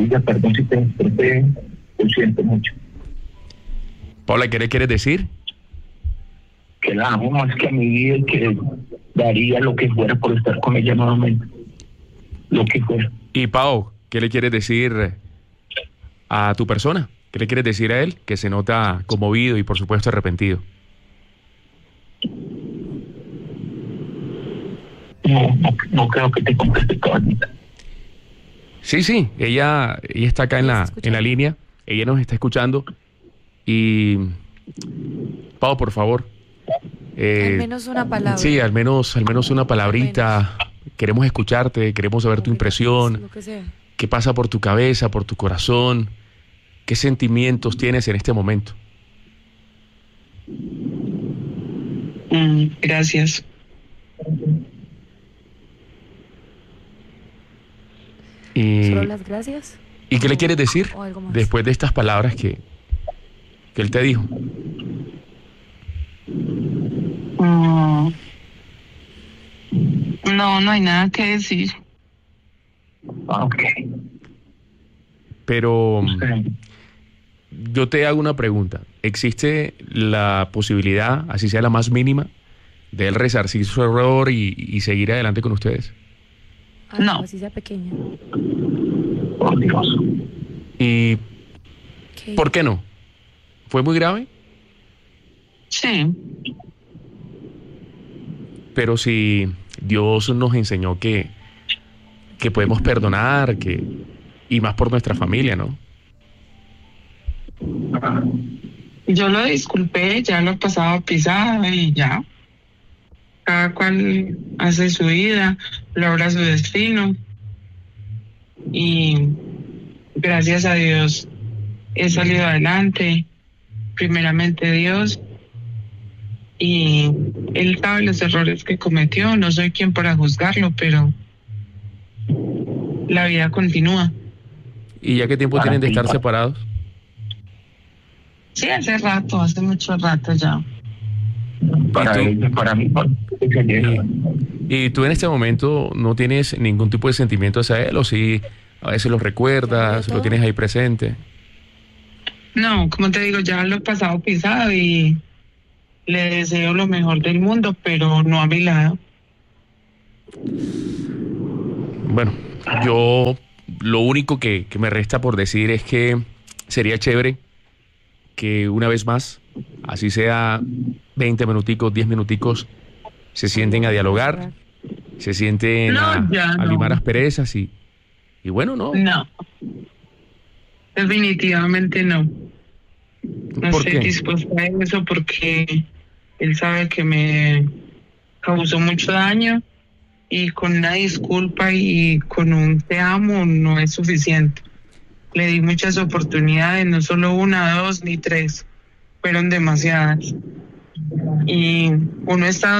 Ella, perdón si te desperté, lo siento mucho. Paula, ¿qué le quieres decir? Que la amo más que a mi vida y que daría lo que fuera por estar con ella nuevamente. Lo que fuera. Y Pau, ¿qué le quieres decir a tu persona? ¿Qué le quieres decir a él? Que se nota conmovido y por supuesto arrepentido. No creo que te conteste, caballita. Sí, ella está acá en la línea, ella nos está escuchando y Pau, por favor. Al menos una palabra. Sí, al menos una palabrita. Queremos escucharte, queremos saber tu impresión. Lo que sea. ¿Qué pasa por tu cabeza, por tu corazón? ¿Qué sentimientos tienes en este momento? Gracias. ¿Solo las gracias? ¿Y qué le quieres decir ¿O algo más? después de estas palabras que él te dijo? No hay nada que decir. Ok. Pero Sí. yo te hago una pregunta. ¿Existe la posibilidad, así sea la más mínima, de él resarcir su error y seguir adelante con ustedes? No. Así sea pequeña. Por Dios. ¿Y ¿Qué? por qué no? ¿Fue muy grave? Sí. Pero si Dios nos enseñó que podemos perdonar, y más por nuestra familia, ¿no? Yo lo disculpé, ya lo pasaba pisado y ya. Cada cual hace su vida, logra su destino. Y gracias a Dios he salido adelante. Primeramente Dios. Y él sabe los errores que cometió. No soy quien para juzgarlo, pero la vida continúa. ¿Y ya qué tiempo tienen de estar separados? Sí, hace mucho rato ya. Para tú? ella, para mí, ¿Y tú en este momento no tienes ningún tipo de sentimiento hacia él? ¿O sí a veces lo recuerdas, lo tienes ahí presente? No, como te digo, ya lo he pasado pisado y le deseo lo mejor del mundo, pero no a mi lado. Bueno, yo lo único que me resta por decir es que sería chévere que una vez más, así sea 20 minuticos, 10 minuticos, se sienten a dialogar, se sienten No, a ya no. limar asperezas y bueno, no. No, definitivamente no. No ¿Por estoy qué? dispuesta a eso porque él sabe que me causó mucho daño y con una disculpa y con un te amo no es suficiente. Le di muchas oportunidades, no solo una, dos ni tres, fueron demasiadas. Y uno está